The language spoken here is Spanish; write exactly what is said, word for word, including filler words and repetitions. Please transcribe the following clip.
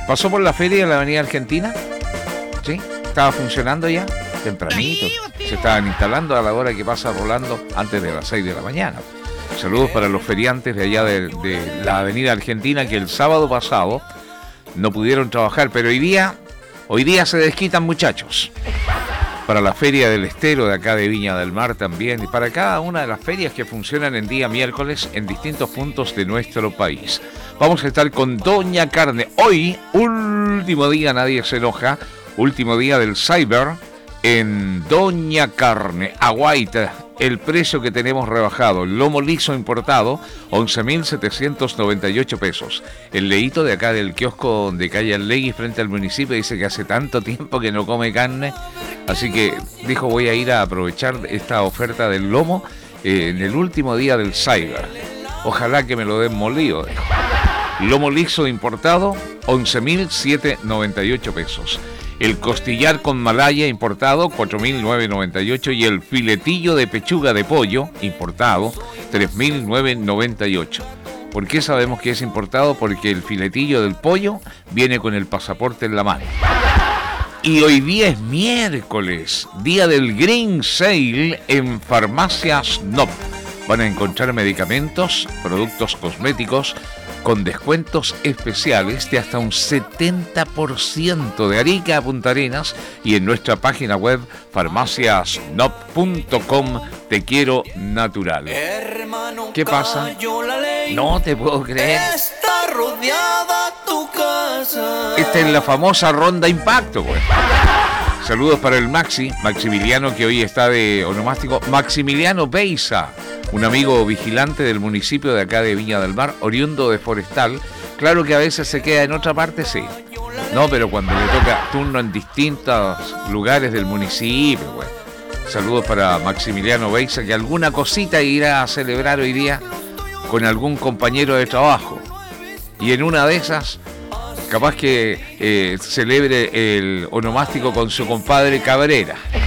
¿Pasó por la feria de la Avenida Argentina? ¿Sí? ¿Estaba funcionando ya? Tempranito. Se estaban instalando a la hora que pasa Rolando antes de las seis de la mañana. Saludos para los feriantes de allá de, de la Avenida Argentina que el sábado pasado no pudieron trabajar, pero hoy día, hoy día se desquitan, muchachos. Para la Feria del Estero de acá de Viña del Mar también, y para cada una de las ferias que funcionan en día miércoles en distintos puntos de nuestro país. Vamos a estar con Doña Carne. Hoy, último día, nadie se enoja, último día del Cyber en Doña Carne, Aguaita. El precio que tenemos rebajado, el lomo liso importado, once mil setecientos noventa y ocho pesos. El leíto de acá del kiosco de calle Allegui frente al municipio dice que hace tanto tiempo que no come carne, así que dijo voy a ir a aprovechar esta oferta del lomo eh, en el último día del Cyber. Ojalá que me lo den molido. Lomo liso importado, once mil setecientos noventa y ocho pesos. El costillar con malaya importado, cuatro mil novecientos noventa y ocho. Y el filetillo de pechuga de pollo importado, tres mil novecientos noventa y ocho. ¿Por qué sabemos que es importado? Porque el filetillo del pollo viene con el pasaporte en la mano. Y hoy día es miércoles, día del Green Sale en Farmacias N O P. Van a encontrar medicamentos, productos cosméticos con descuentos especiales de hasta un setenta por ciento de Arica a Punta Arenas y en nuestra página web farmacias nop punto com. Te quiero natural. ¿Qué pasa? No te puedo creer. Está rodeada tu casa. Esta es la famosa ronda impacto, güey. Saludos para el Maxi, Maximiliano, que hoy está de onomástico. Maximiliano Beiza, un amigo vigilante del municipio de acá de Viña del Mar, oriundo de Forestal. Claro que a veces se queda en otra parte, sí. No, pero cuando le toca turno en distintos lugares del municipio, güey. Saludos para Maximiliano Beiza, que alguna cosita irá a celebrar hoy día con algún compañero de trabajo. Y en una de esas, capaz que eh, celebre el onomástico con su compadre Cabrera.